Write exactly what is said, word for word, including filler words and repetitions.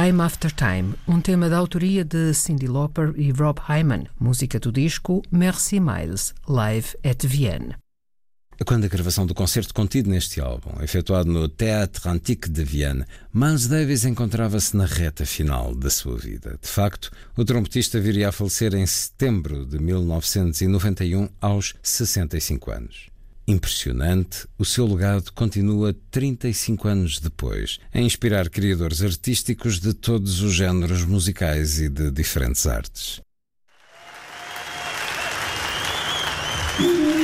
Time After Time, um tema da autoria de Cyndi Lauper e Rob Hyman, música do disco Merci Miles, Live at Vienne. Quando a gravação do concerto contido neste álbum, efetuado no Théâtre Antique de Vienne, Miles Davis encontrava-se na reta final da sua vida. De facto, o trompetista viria a falecer em setembro de mil novecentos e noventa e um, aos sessenta e cinco anos. Impressionante, o seu legado continua trinta e cinco anos depois, a inspirar criadores artísticos de todos os géneros musicais e de diferentes artes.